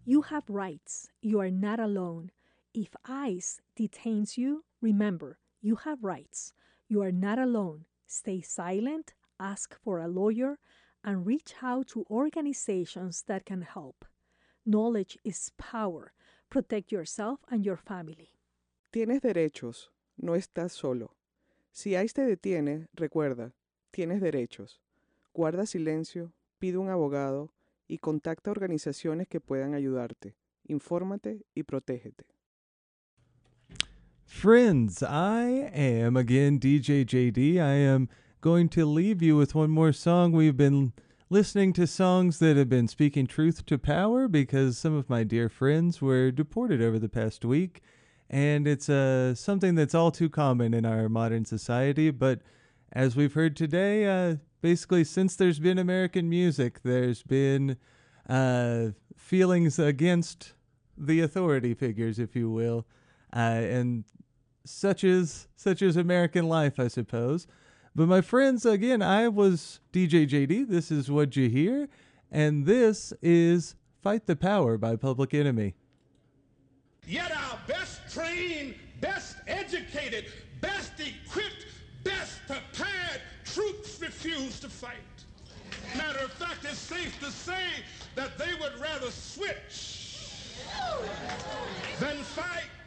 You have rights. You are not alone. If ICE detains you, remember, you have rights. You are not alone. Stay silent, ask for a lawyer, and reach out to organizations that can help. Knowledge is power. Protect yourself and your family. Tienes derechos, no estás solo. Si ICE te detiene, recuerda, tienes derechos. Guarda silencio, pide un abogado y contacta organizaciones que puedan ayudarte. Infórmate y protégete. Friends, I am again DJ JD. I am going to leave you with one more song. We've been listening to songs that have been speaking truth to power because some of my dear friends were deported over the past week. And it's something that's all too common in our modern society. But as we've heard today, basically since there's been American music, there's been feelings against the authority figures, if you will. And such is American life, I suppose. But my friends, again, I was DJ JD. This is What You Hear. And this is Fight the Power by Public Enemy. Yet our best trained, best educated, best equipped, best prepared troops refuse to fight. Matter of fact, it's safe to say that they would rather switch than fight.